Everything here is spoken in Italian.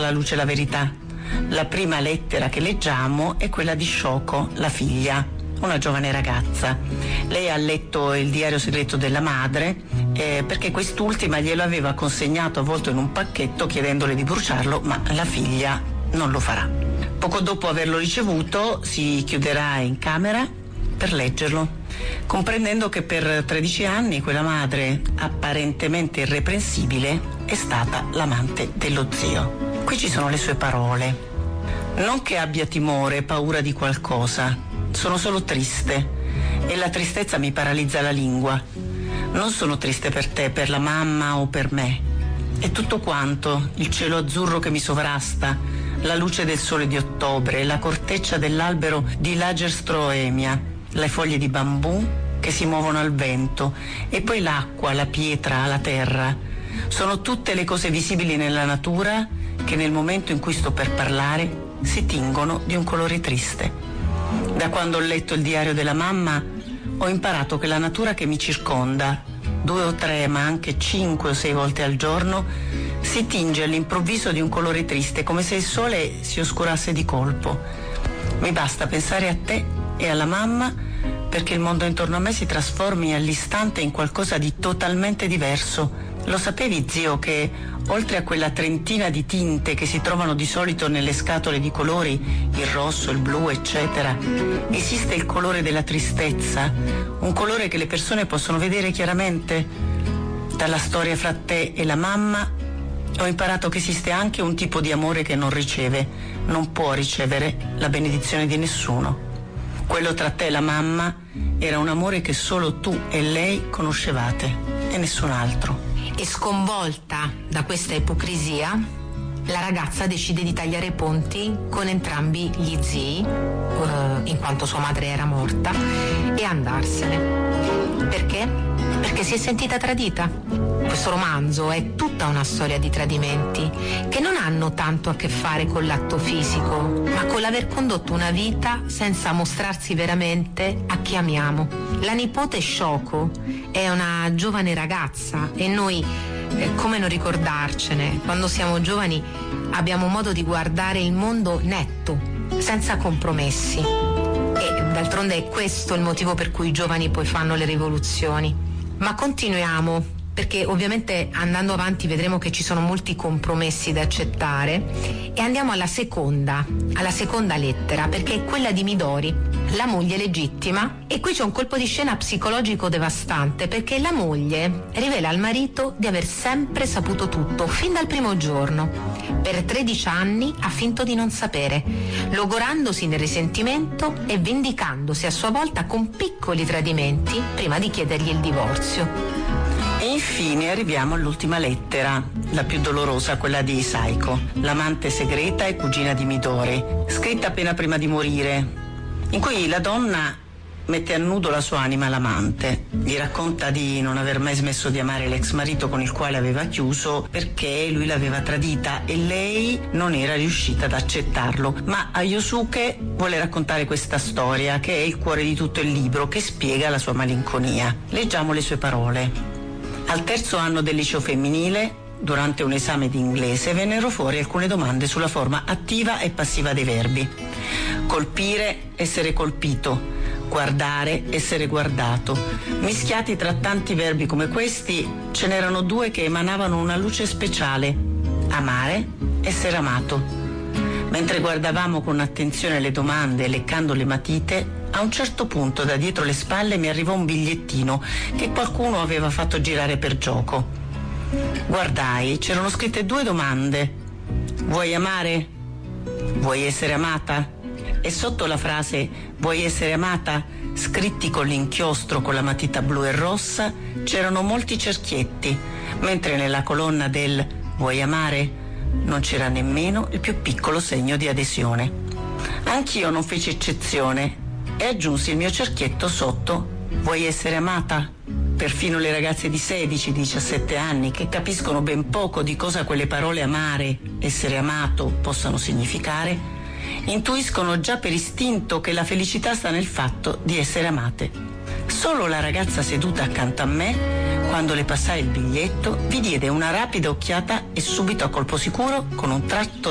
alla luce la verità. La prima lettera che leggiamo è quella di Shoko, la figlia, una giovane ragazza. Lei ha letto il diario segreto della madre perché quest'ultima glielo aveva consegnato avvolto in un pacchetto chiedendole di bruciarlo, ma la figlia non lo farà. Poco dopo averlo ricevuto si chiuderà in camera per leggerlo, comprendendo che per 13 anni quella madre apparentemente irreprensibile è stata l'amante dello zio. Qui ci sono le sue parole. Non che abbia timore, paura di qualcosa, sono solo triste e la tristezza mi paralizza la lingua. Non sono triste per te, per la mamma o per me. È tutto quanto, il cielo azzurro che mi sovrasta, la luce del sole di ottobre, la corteccia dell'albero di Lagerstroemia, le foglie di bambù che si muovono al vento e poi l'acqua, la pietra, la terra. Sono tutte le cose visibili nella natura che nel momento in cui sto per parlare si tingono di un colore triste. Da quando ho letto il diario della mamma ho imparato che la natura che mi circonda, 2 o 3 ma anche 5 o 6 volte al giorno, si tinge all'improvviso di un colore triste, come se il sole si oscurasse di colpo. Mi basta pensare a te e alla mamma perché il mondo intorno a me si trasformi all'istante in qualcosa di totalmente diverso. Lo sapevi, zio, che oltre a quella trentina di tinte che si trovano di solito nelle scatole di colori, il rosso, il blu, eccetera, esiste il colore della tristezza, un colore che le persone possono vedere chiaramente? Dalla storia fra te e la mamma ho imparato che esiste anche un tipo di amore che non riceve, non può ricevere la benedizione di nessuno. Quello tra te e la mamma era un amore che solo tu e lei conoscevate e nessun altro. E sconvolta da questa ipocrisia, la ragazza decide di tagliare i ponti con entrambi gli zii, in quanto sua madre era morta, e andarsene. Perché? Perché si è sentita tradita. Questo romanzo è tutta una storia di tradimenti che non hanno tanto a che fare con l'atto fisico, ma con l'aver condotto una vita senza mostrarsi veramente a chi amiamo. La nipote Shoko è una giovane ragazza e noi, come non ricordarcene, quando siamo giovani abbiamo modo di guardare il mondo netto, senza compromessi. E d'altronde è questo il motivo per cui i giovani poi fanno le rivoluzioni. Ma continuiamo, perché ovviamente andando avanti vedremo che ci sono molti compromessi da accettare, e andiamo alla seconda lettera, perché è quella di Midori, la moglie legittima. E qui c'è un colpo di scena psicologico devastante, perché la moglie rivela al marito di aver sempre saputo tutto, fin dal primo giorno. Per 13 anni ha finto di non sapere, logorandosi nel risentimento e vendicandosi a sua volta con piccoli tradimenti prima di chiedergli il divorzio. E infine arriviamo all'ultima lettera, la più dolorosa, quella di Saiko, l'amante segreta e cugina di Midori, scritta appena prima di morire, in cui la donna mette a nudo la sua anima all'amante. Gli racconta di non aver mai smesso di amare l'ex marito con il quale aveva chiuso perché lui l'aveva tradita e lei non era riuscita ad accettarlo. Ma a Yosuke vuole raccontare questa storia, che è il cuore di tutto il libro, che spiega la sua malinconia. Leggiamo le sue parole. Al 3° anno del liceo femminile, durante un esame di inglese, vennero fuori alcune domande sulla forma attiva e passiva dei verbi. Colpire, essere colpito, guardare, essere guardato. Mischiati tra tanti verbi come questi, ce n'erano 2 che emanavano una luce speciale: amare, essere amato. Mentre guardavamo con attenzione le domande, leccando le matite, a un certo punto da dietro le spalle mi arrivò un bigliettino che qualcuno aveva fatto girare per gioco. Guardai, c'erano scritte 2 domande: vuoi amare? Vuoi essere amata? E sotto la frase vuoi essere amata, scritti con l'inchiostro con la matita blu e rossa, c'erano molti cerchietti, mentre nella colonna del vuoi amare non c'era nemmeno il più piccolo segno di adesione. Anch'io non feci eccezione e aggiunsi il mio cerchietto sotto vuoi essere amata. Perfino le ragazze di 16-17 anni, che capiscono ben poco di cosa quelle parole amare, essere amato possano significare, intuiscono già per istinto che la felicità sta nel fatto di essere amate. Solo la ragazza seduta accanto a me, quando le passai il biglietto, vi diede una rapida occhiata e subito a colpo sicuro, con un tratto